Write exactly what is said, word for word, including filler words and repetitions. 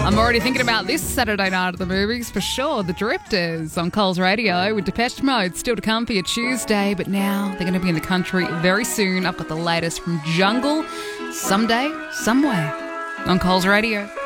I'm already thinking about this Saturday night at the movies for sure. The Drifters on Coles Radio with Depeche Mode still to come for your Tuesday, but now they're going to be in the country very soon. I've got the latest from Jungle, someday, somewhere on Coles Radio.